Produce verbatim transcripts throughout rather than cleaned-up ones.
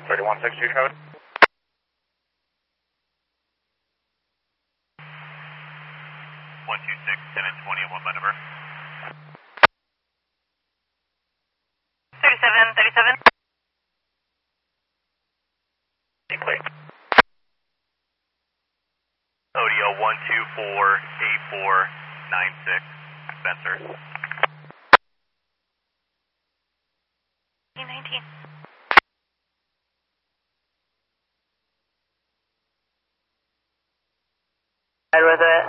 thirty-one sixty code. one two six, ten and twenty at one by number. thirty-seven, thirty-seven. Deeply. O D O one two four eight four nine six, Spencer. nineteen. Right with it.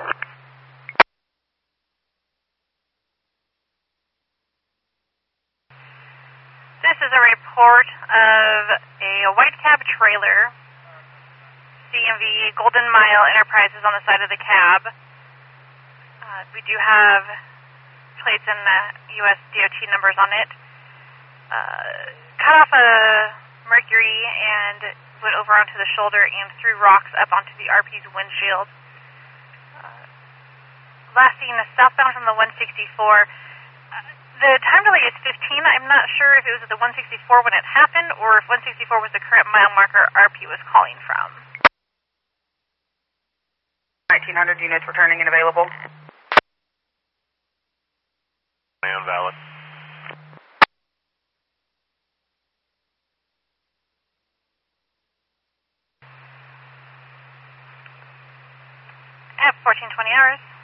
This is a report of a white cab trailer, C M V Golden Mile Enterprises on the side of the cab. Uh, we do have plates and uh, U S D O T numbers on it. Uh, cut off a Mercury and went over onto the shoulder and threw rocks up onto the R P's windshield. Uh, last seen southbound from the one sixty-four. Uh, the time delay is fifteen. I'm not sure if it was at the one sixty-four when it happened or if one sixty-four was the current mile marker R P was calling from. nineteen hundred units returning and available. My own valid. At fourteen twenty hours.